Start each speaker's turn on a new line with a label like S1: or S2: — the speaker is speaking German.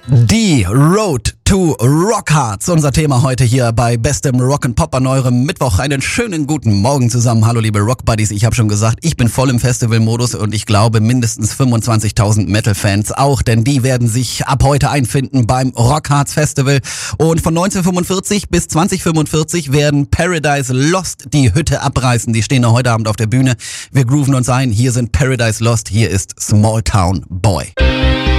S1: Die Road to Rockharz, unser Thema heute hier bei bestem Rock'n'Pop an eurem Mittwoch. Einen schönen guten Morgen zusammen. Hallo liebe Rockbuddies, ich habe schon gesagt, ich bin voll im Festivalmodus und ich glaube mindestens 25.000 Metal-Fans auch, denn die werden sich ab heute einfinden beim Rockharz Festival. Und von 1945 bis 2045 werden Paradise Lost die Hütte abreißen. Die stehen heute Abend auf der Bühne. Wir grooven uns ein. Hier sind Paradise Lost, hier ist Small Town Boy.